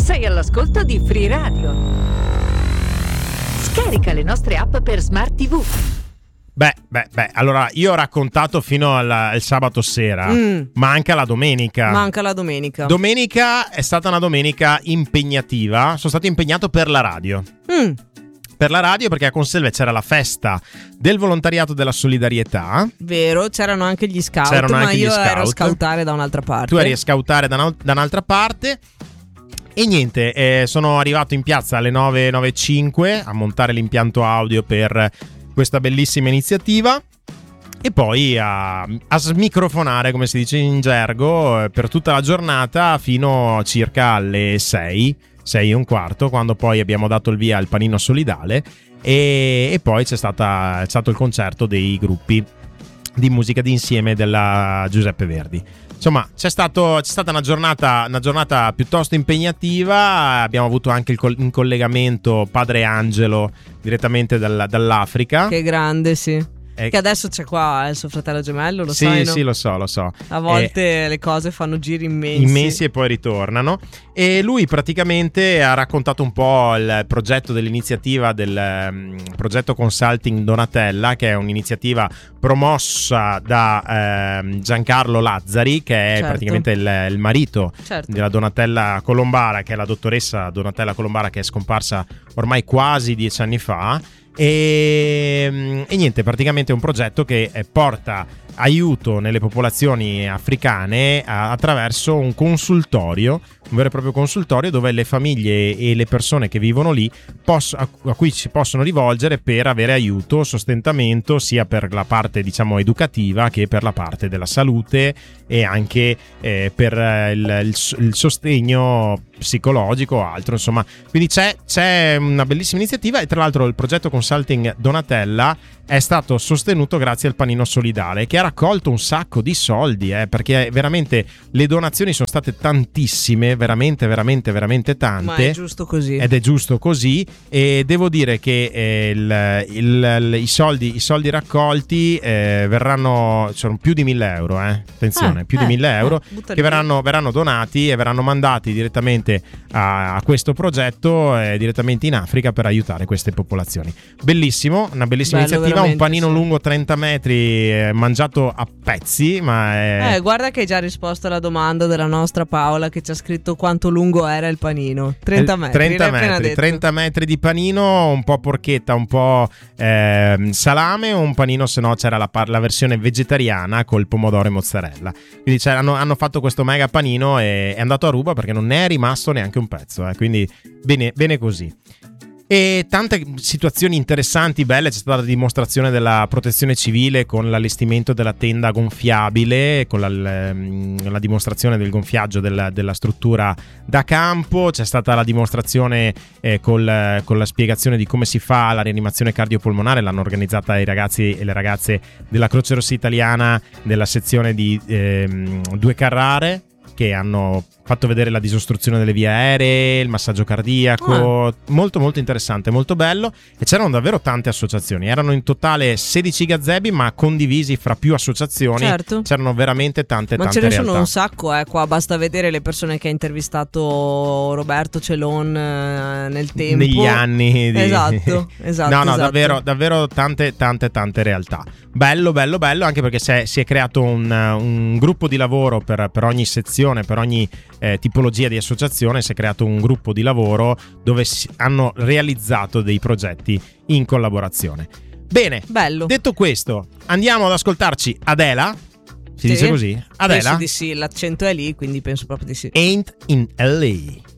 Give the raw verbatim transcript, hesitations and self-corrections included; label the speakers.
Speaker 1: Sei all'ascolto di Free Radio. Scarica le nostre app per Smart tivù.
Speaker 2: Beh, beh, beh, allora io ho raccontato fino al, al sabato sera,
Speaker 3: Mm.
Speaker 2: manca la domenica.
Speaker 3: Manca la domenica.
Speaker 2: Domenica è stata una domenica impegnativa, sono stato impegnato per la radio.
Speaker 3: Mm.
Speaker 2: Per la radio perché a Conselve c'era la festa del volontariato della solidarietà.
Speaker 3: Vero, c'erano anche gli scout,
Speaker 2: C'erano
Speaker 3: ma
Speaker 2: anche gli
Speaker 3: io ero a
Speaker 2: scout.
Speaker 3: scoutare da un'altra parte.
Speaker 2: Tu eri a scoutare da, una- da un'altra parte. E niente, eh, sono arrivato in piazza alle nove, nove e cinque a montare l'impianto audio per questa bellissima iniziativa e poi a, a smicrofonare, come si dice in gergo, eh, per tutta la giornata fino circa alle sei, sei e un quarto, quando poi abbiamo dato il via al panino solidale e, e poi c'è, stata, c'è stato il concerto dei gruppi di musica d'insieme della Giuseppe Verdi. Insomma, c'è, stato, c'è stata una giornata, una giornata piuttosto impegnativa. Abbiamo avuto anche il col- in collegamento Padre Angelo direttamente dal- dall'Africa.
Speaker 3: Che grande, sì.
Speaker 2: Eh,
Speaker 3: Che adesso c'è qua eh, il suo fratello gemello, lo
Speaker 2: sì,
Speaker 3: sai, no?
Speaker 2: sì, lo so, lo so.
Speaker 3: A volte le cose fanno giri immensi.
Speaker 2: Immensi e poi ritornano. E lui praticamente ha raccontato un po' il progetto dell'iniziativa del um, progetto Consulting Donatella, che è un'iniziativa promossa da um, Giancarlo Lazzari, che è
Speaker 3: Certo.
Speaker 2: praticamente il, il marito
Speaker 3: Certo.
Speaker 2: della Donatella Colombara, che è la dottoressa Donatella Colombara, che è scomparsa ormai quasi dieci anni fa. E, e niente, praticamente è un progetto che eh, porta aiuto nelle popolazioni africane a, attraverso un consultorio, un vero e proprio consultorio dove le famiglie e le persone che vivono lì poss- a, a cui si possono rivolgere per avere aiuto, sostentamento sia per la parte diciamo educativa che per la parte della salute e anche eh, per eh, il, il, il sostegno psicologico o altro, insomma. Quindi c'è, c'è una bellissima iniziativa e tra l'altro il progetto Consulting Donatella è stato sostenuto grazie al panino solidale, che ha raccolto un sacco di soldi, eh, perché veramente le donazioni sono state tantissime, veramente veramente veramente tante.
Speaker 3: Ma è giusto così.
Speaker 2: Ed è giusto così, e devo dire che eh, il, il, il, i soldi i soldi raccolti eh, verranno, sono più di mille euro, eh. attenzione,
Speaker 3: Eh,
Speaker 2: più
Speaker 3: eh,
Speaker 2: di mille euro
Speaker 3: eh, butta
Speaker 2: che
Speaker 3: lì.
Speaker 2: verranno, verranno donati e verranno mandati direttamente a, a questo progetto, eh, direttamente in Africa per aiutare queste popolazioni. Bellissimo, una bellissima
Speaker 3: Bello,
Speaker 2: iniziativa, un
Speaker 3: veramente,
Speaker 2: panino
Speaker 3: sì.
Speaker 2: lungo trenta metri eh, mangiato a pezzi, ma è...
Speaker 3: Eh, guarda che hai già risposto alla domanda della nostra Paola, che ci ha scritto quanto lungo era il panino. trenta metri.
Speaker 2: trenta
Speaker 3: l'hai appena
Speaker 2: metri,
Speaker 3: detto.
Speaker 2: trenta metri di panino, un po' porchetta, un po' eh, salame, o un panino, se no c'era la, par- la versione vegetariana col pomodoro e mozzarella. Quindi cioè, hanno, hanno fatto questo mega panino e è andato a ruba perché non ne è rimasto neanche un pezzo, eh. Quindi bene, bene così. E tante situazioni interessanti, belle. C'è stata la dimostrazione della protezione civile con l'allestimento della tenda gonfiabile, con la, la dimostrazione del gonfiaggio della, della struttura da campo. C'è stata la dimostrazione eh, col, con la spiegazione di come si fa la rianimazione cardiopolmonare. L'hanno organizzata i ragazzi e le ragazze della Croce Rossa Italiana della sezione di eh, Due Carrare, che hanno fatto vedere la disostruzione delle vie aeree, il massaggio cardiaco, ah. molto molto interessante, molto bello. E c'erano davvero tante associazioni, erano in totale sedici gazebi, ma condivisi fra più associazioni.
Speaker 3: Certo.
Speaker 2: C'erano veramente tante
Speaker 3: ma
Speaker 2: tante
Speaker 3: ce ne
Speaker 2: realtà.
Speaker 3: sono un sacco, eh, qua basta vedere le persone che ha intervistato Roberto Celon eh, nel tempo,
Speaker 2: negli anni di...
Speaker 3: esatto, esatto
Speaker 2: no no
Speaker 3: esatto.
Speaker 2: davvero davvero tante tante tante realtà. Bello bello bello, anche perché si è, si è creato un, un gruppo di lavoro per, per ogni sezione, per ogni eh, tipologia di associazione. Si è creato un gruppo di lavoro dove si, hanno realizzato dei progetti in collaborazione. Bene,
Speaker 3: bello.
Speaker 2: Detto questo, andiamo ad ascoltarci Adela. Si
Speaker 3: sì.
Speaker 2: dice così? Adela?
Speaker 3: Penso di sì, l'accento è lì, quindi penso proprio di sì.
Speaker 2: Ain't in L A.